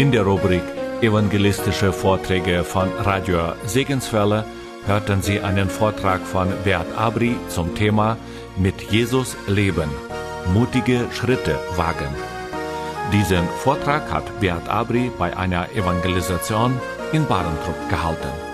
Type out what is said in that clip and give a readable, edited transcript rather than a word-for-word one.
In der Rubrik Evangelistische Vorträge von Radio Segenswelle hörten Sie einen Vortrag von Beat Abri zum Thema Mit Jesus leben. Mutige Schritte wagen. Diesen Vortrag hat Beat Abri bei einer Evangelisation in Barentrup gehalten.